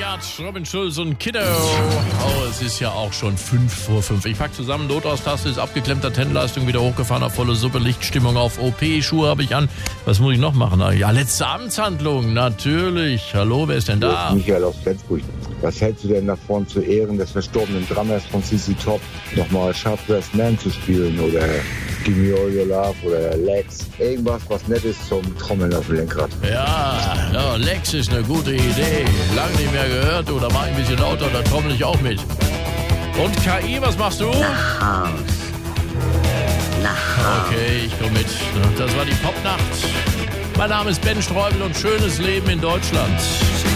Yard, Robin Schulz und Kiddo. Oh, es ist ja auch schon 5:05. Ich pack zusammen, Notaus-Taste ist abgeklemmter, Tennleistung wieder hochgefahren auf volle Suppe, Lichtstimmung auf OP, Schuhe habe ich an. Was muss ich noch machen? Ja, letzte Amtshandlung, natürlich. Hallo, wer ist denn da? Michael aus Flensburg. Was hältst du denn davon, zu Ehren des verstorbenen Drummers von CC Top nochmal Sharp Dressed Man zu spielen oder Give Me All Your Love oder Lex? Irgendwas, was nett ist zum Trommeln auf dem Lenkrad. Ja, Lex ist eine gute Idee. Lang nicht mehr gehört, oder mach ein bisschen lauter, da trommel ich auch mit. Und KI, was machst du? Nach Haus. Okay, ich komm mit. Das war die Popnacht. Mein Name ist Ben Streubel und schönes Leben in Deutschland.